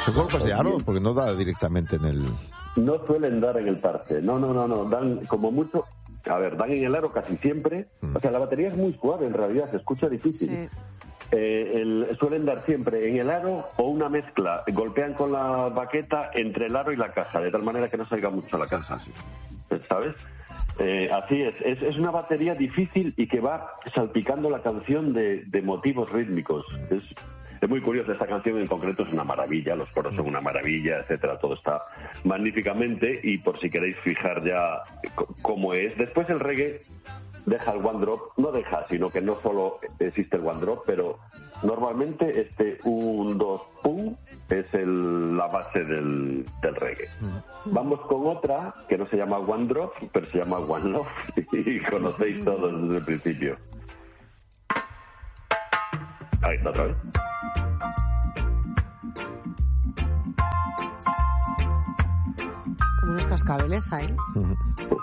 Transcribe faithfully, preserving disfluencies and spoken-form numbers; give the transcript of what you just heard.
¿Son golpes de aro? Porque no da directamente en el... No suelen dar en el parche, no, no, no, no, dan como mucho, a ver, dan en el aro casi siempre, mm. o sea, la batería es muy suave en realidad, se escucha difícil. Sí. Eh, el, suelen dar siempre en el aro o una mezcla, golpean con la baqueta entre el aro y la caja, de tal manera que no salga mucho la caja, ¿sabes? Eh, así es. es, es una batería difícil y que va salpicando la canción de, de motivos rítmicos. Es, es muy curioso, esta canción en concreto es una maravilla, los coros son una maravilla, etcétera, todo está magníficamente y por si queréis fijar ya cómo es. Después el reggae deja el one drop, no deja, sino que no solo existe el one drop, pero normalmente este un, dos, pum, es el, la base del, del reggae. Vamos con otra que no se llama one drop, pero se llama one love y conocéis todos desde el principio. Ahí está otra vez. Como unos cascabeles ahí.